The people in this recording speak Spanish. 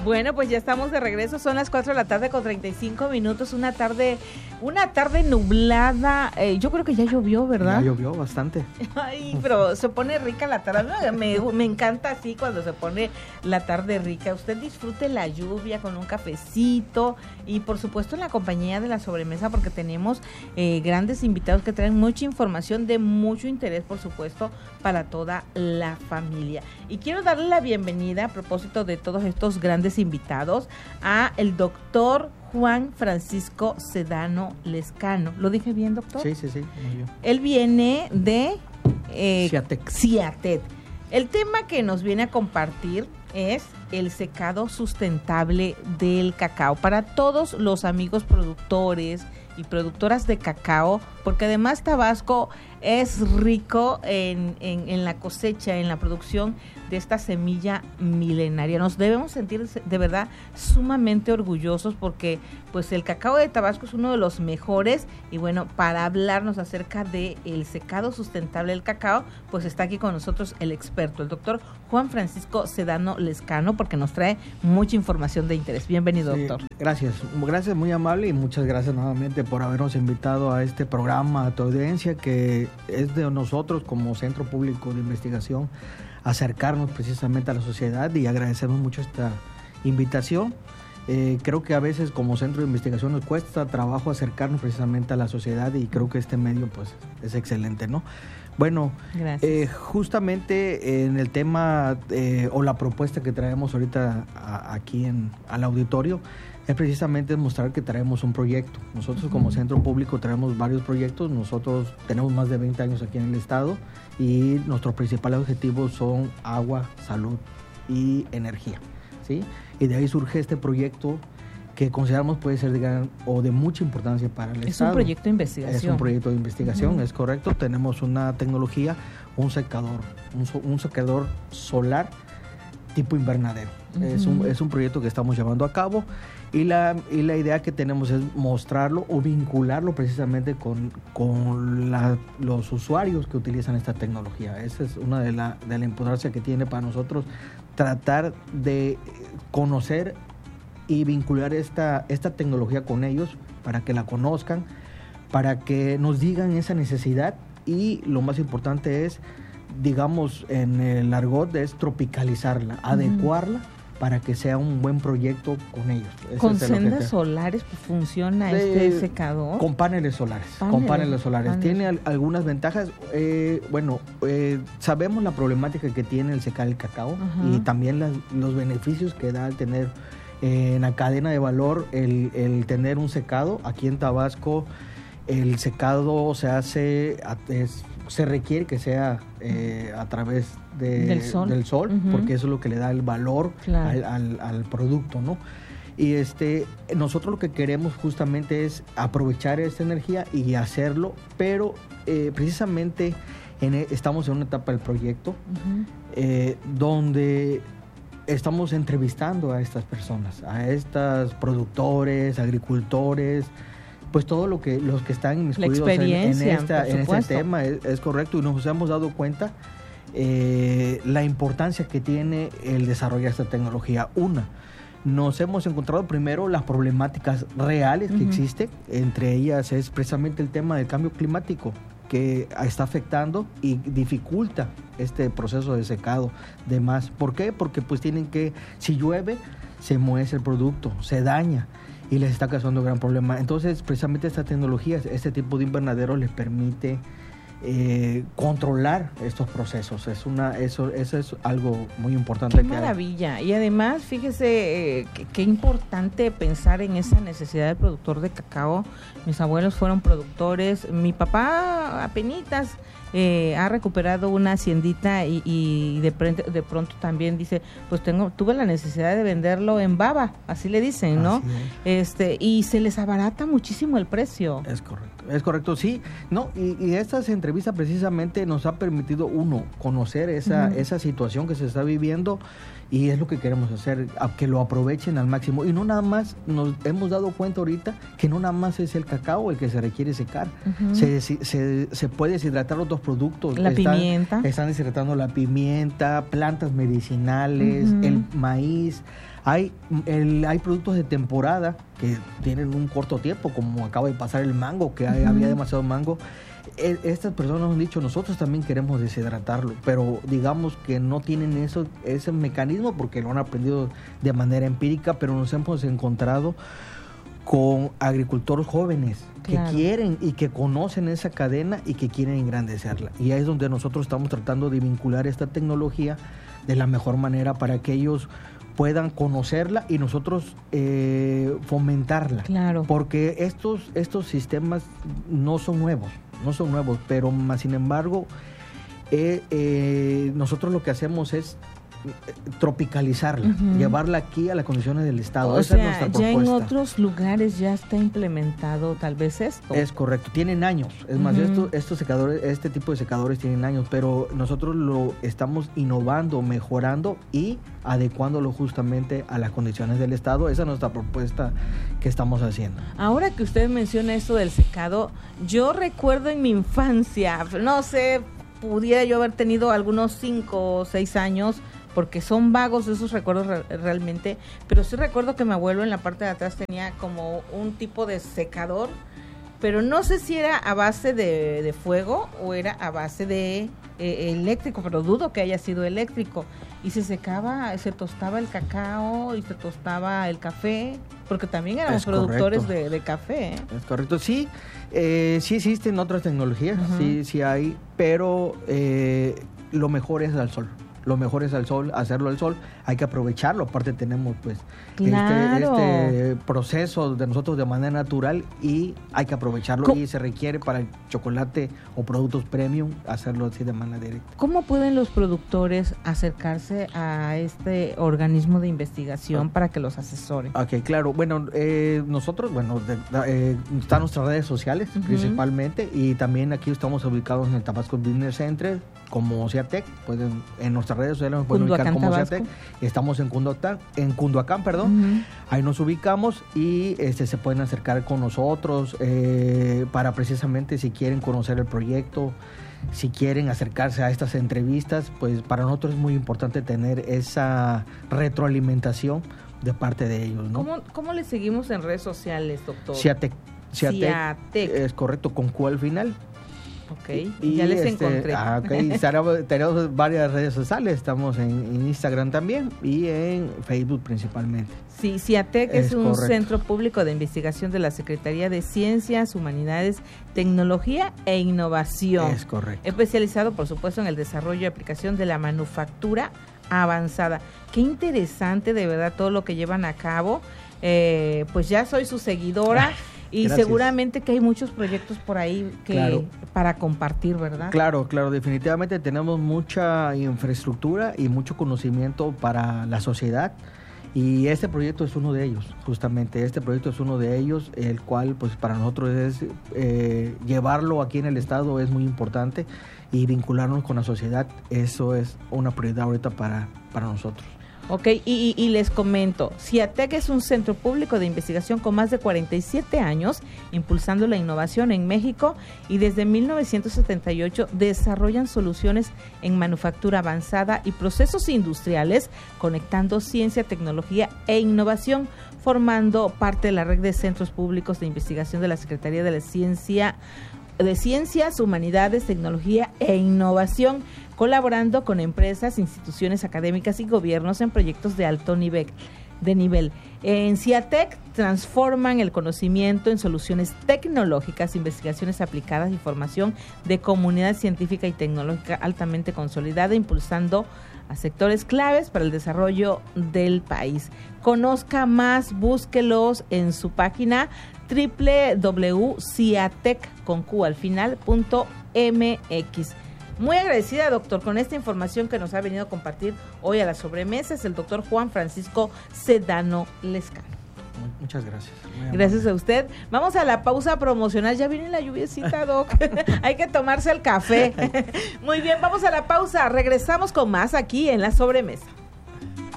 Bueno, pues ya estamos de regreso, son las 4 de la tarde con 35 minutos, una tarde nublada, yo creo que ya llovió, ¿verdad? Ya llovió bastante. Ay, pero se pone rica la tarde, me encanta así cuando se pone la tarde rica, usted disfrute la lluvia con un cafecito y por supuesto en la compañía de la sobremesa porque tenemos grandes invitados que traen mucha información de mucho interés, por supuesto, para toda la familia. Y quiero darle la bienvenida a propósito de todos estos grandes invitados a el doctor Juan Francisco Sedano Lescano. ¿Lo dije bien, doctor? Sí, muy bien. Él viene de Ciatec. El tema que nos viene a compartir es el secado sustentable del cacao para todos los amigos productores y productoras de cacao, porque además Tabasco es rico en la cosecha, en la producción de esta semilla milenaria. Nos debemos sentir de verdad sumamente orgullosos porque pues el cacao de Tabasco es uno de los mejores y bueno, para hablarnos acerca de el secado sustentable del cacao, pues está aquí con nosotros el experto, el doctor Juan Francisco Sedano Lescano, porque nos trae mucha información de interés. Bienvenido, doctor. Gracias, muy amable y muchas gracias nuevamente por habernos invitado a este programa, a tu audiencia, que es de nosotros como Centro Público de Investigación acercarnos precisamente a la sociedad y agradecemos mucho esta invitación. Creo que a veces como centro de investigación nos cuesta trabajo acercarnos precisamente a la sociedad y creo que este medio pues es excelente, ¿no? Bueno, justamente en el tema o la propuesta que traemos ahorita aquí al auditorio es precisamente mostrar que traemos un proyecto. Nosotros como centro público traemos varios proyectos, nosotros tenemos más de 20 años aquí en el estado y nuestros principales objetivos son agua, salud y energía, ¿sí? Y de ahí surge este proyecto que consideramos puede ser de gran o de mucha importancia para el estado. Es un proyecto de investigación. Es un proyecto de investigación, es correcto. Tenemos una tecnología, un secador solar tipo invernadero. Es un proyecto que estamos llevando a cabo y la idea que tenemos es mostrarlo o vincularlo precisamente con los usuarios que utilizan esta tecnología. Esa es una de la importancia que tiene para nosotros, tratar de conocer y vincular esta tecnología con ellos para que la conozcan, para que nos digan esa necesidad y lo más importante es, digamos, en el argot es tropicalizarla, adecuarla para que sea un buen proyecto con ellos. ¿Con celdas solares funciona este secador? Con paneles solares. Tiene algunas ventajas. Sabemos la problemática que tiene el secar el cacao y también los beneficios que da al tener en la cadena de valor el tener un secado. Aquí en Tabasco el secado se requiere que sea a través del sol porque eso es lo que le da el valor al producto, ¿no? Y nosotros lo que queremos justamente es aprovechar esta energía y hacerlo, pero precisamente estamos en una etapa del proyecto donde estamos entrevistando a estas personas, a estos productores, agricultores, pues todo los que están inmiscuidos en este tema es correcto y nos hemos dado cuenta la importancia que tiene el desarrollar esta tecnología. Nos hemos encontrado primero las problemáticas reales que existen, entre ellas es precisamente el tema del cambio climático que está afectando y dificulta este proceso de secado de más. ¿Por qué? Porque pues si llueve, se muece el producto, se daña y les está causando gran problema. Entonces, precisamente esta tecnología, este tipo de invernadero les permite controlar estos procesos. Eso es algo muy importante. Qué maravilla. Y además, fíjese qué importante pensar en esa necesidad del productor de cacao. Mis abuelos fueron productores. Mi papá apenitas ha recuperado una haciendita y de pronto también dice, pues tuve la necesidad de venderlo en baba, así le dicen, ¿no? Y se les abarata muchísimo el precio. Es correcto, sí. No, y estas entrevistas precisamente nos ha permitido conocer esa situación que se está viviendo y es lo que queremos hacer, que lo aprovechen al máximo. Y no nada más, nos hemos dado cuenta ahorita que no nada más es el cacao el que se requiere secar. Se puede deshidratar otros productos. Pimienta. Están deshidratando la pimienta, plantas medicinales, el maíz. Hay productos de temporada que tienen un corto tiempo, como acaba de pasar el mango, que había demasiado mango. Estas personas nos han dicho, nosotros también queremos deshidratarlo, pero digamos que no tienen ese mecanismo porque lo han aprendido de manera empírica, pero nos hemos encontrado con agricultores jóvenes que quieren y que conocen esa cadena y que quieren engrandecerla. Y ahí es donde nosotros estamos tratando de vincular esta tecnología de la mejor manera para que ellos puedan conocerla y nosotros fomentarla. Claro. Porque estos sistemas no son nuevos, pero más sin embargo nosotros lo que hacemos es tropicalizarla, llevarla aquí a las condiciones del estado. Esa es nuestra propuesta. Ya en otros lugares ya está implementado tal vez esto. Es correcto, tienen años. Es más, estos secadores, este tipo de secadores tienen años, pero nosotros lo estamos innovando, mejorando y adecuándolo justamente a las condiciones del estado. Esa es nuestra propuesta que estamos haciendo. Ahora que usted menciona esto del secado, yo recuerdo en mi infancia, no sé, pudiera yo haber tenido algunos 5 o 6 años, porque son vagos esos recuerdos realmente, pero sí recuerdo que mi abuelo en la parte de atrás tenía como un tipo de secador, pero no sé si era a base de fuego o era a base de eléctrico, pero dudo que haya sido eléctrico, y se secaba, se tostaba el cacao y se tostaba el café, porque también éramos productores de café. Es correcto, sí, sí existen otras tecnologías, sí hay, pero lo mejor es al sol. Lo mejor es al sol, hacerlo al sol, hay que aprovecharlo, aparte tenemos pues este proceso de nosotros de manera natural y hay que aprovecharlo y se requiere para el chocolate o productos premium hacerlo así de manera directa. ¿Cómo pueden los productores acercarse a este organismo de investigación para que los asesore? Ok, claro, bueno, nosotros, están nuestras redes sociales principalmente y también aquí estamos ubicados en el Tabasco Business Center como Ciatec, pueden en nuestras redes sociales nos pueden ubicar como Ciatec. Estamos en Cunduacán, ahí nos ubicamos y se pueden acercar con nosotros para precisamente si quieren conocer el proyecto, si quieren acercarse a estas entrevistas, pues para nosotros es muy importante tener esa retroalimentación de parte de ellos, ¿no? ¿Cómo le seguimos en redes sociales, doctor? Ciatec. Es correcto, con Q al final. Ok, ya les encontré. Tenemos varias redes sociales, estamos en Instagram también y en Facebook principalmente. Sí, Ciatec es un centro público de investigación de la Secretaría de Ciencias, Humanidades, Tecnología e Innovación. Es correcto. Especializado, por supuesto, en el desarrollo y aplicación de la manufactura avanzada. Qué interesante, de verdad, todo lo que llevan a cabo. Pues ya soy su seguidora. Y gracias. Seguramente que hay muchos proyectos por ahí para compartir, ¿verdad? Claro, definitivamente tenemos mucha infraestructura y mucho conocimiento para la sociedad y este proyecto es uno de ellos, justamente este proyecto es uno de ellos, el cual pues para nosotros es llevarlo aquí en el estado es muy importante y vincularnos con la sociedad, eso es una prioridad ahorita para nosotros. Ok, y les comento, Ciatec es un centro público de investigación con más de 47 años, impulsando la innovación en México y desde 1978 desarrollan soluciones en manufactura avanzada y procesos industriales, conectando ciencia, tecnología e innovación, formando parte de la red de centros públicos de investigación de la Secretaría de Ciencias, Humanidades, Tecnología e Innovación, colaborando con empresas, instituciones académicas y gobiernos en proyectos de alto nivel. En Ciatec transforman el conocimiento en soluciones tecnológicas, investigaciones aplicadas y formación de comunidad científica y tecnológica altamente consolidada, impulsando a sectores claves para el desarrollo del país. Conozca más, búsquelos en su página www.ciatec.mx. Muy agradecida, doctor, con esta información que nos ha venido a compartir hoy a la sobremesa. Es el doctor Juan Francisco Sedano Lescano. Muchas gracias. Gracias a usted. Vamos a la pausa promocional. Ya viene la lluviecita, doc. Hay que tomarse el café. Muy bien, vamos a la pausa. Regresamos con más aquí en la sobremesa.